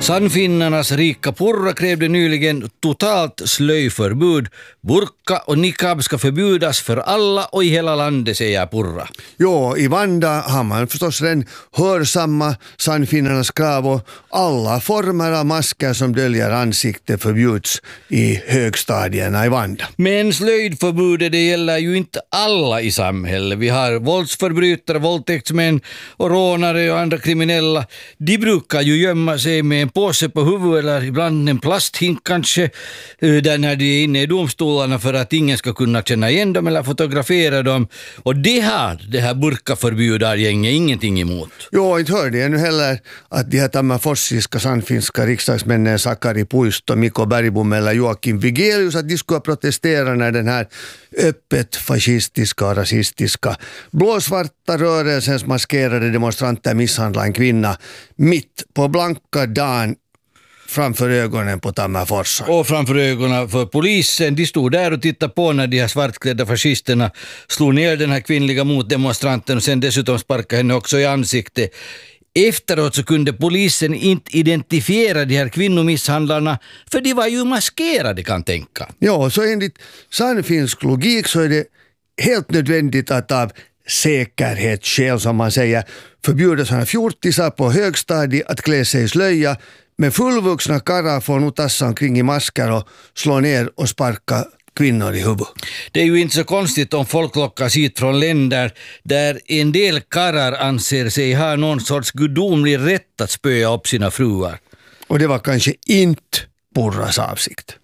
Sannfinnarnas rika Purra krävde nyligen totalt slöjförbud. Burka och niqab ska förbjudas för alla och i hela landet, säger Purra. Jo, i Vanda har man förstås den hörsamma Sannfinnarnas krav och alla former av masker som döljer ansikte förbjuds i högstadierna i Vanda. Men slöjdförbudet det gäller ju inte alla i samhället. Vi har våldsförbrytare, våldtäktsmän och rånare och andra kriminella. De brukar ju gömma sig med en påse på huvudet eller ibland en plasthink kanske där när de är inne i domstolarna för att ingen ska kunna känna igen dem eller fotografera dem. Och det här burkaförbjudargänget ingenting emot. Jo, inte hörde jag nu heller att de här tammerforsiska sannfinska riksdagsmännen Sakari Puisto, Mikko Bergbom eller Joakim Vigelius att de skulle protestera när den här öppet fascistiska och rasistiska blåsvarta rörelsens maskerade demonstranter misshandlade en kvinna mitt på blanka dagen framför ögonen på Tammerforsen. Och framför ögonen för polisen. De stod där och tittade på när de här svartklädda fascisterna slog ner den här kvinnliga motdemonstranten och sen dessutom sparkade henne också i ansiktet. Efteråt så kunde polisen inte identifiera de här kvinnomisshandlarna för de var ju maskerade, kan tänka. Ja, så enligt sannfinsk logik så är det helt nödvändigt att av säkerhetsskäl, som man säger, förbjuda sådana fjortisar på högstadiet att klä sig i slöja, men fullvuxna karlar får nog tassa omkring i masker och slå ner och sparka kvinnor i huvudet. Det är ju inte så konstigt om folk lockas hit från länder där en del karlar anser sig ha någon sorts gudomlig rätt att spöa upp sina fruar. Och det var kanske inte Purras avsikt.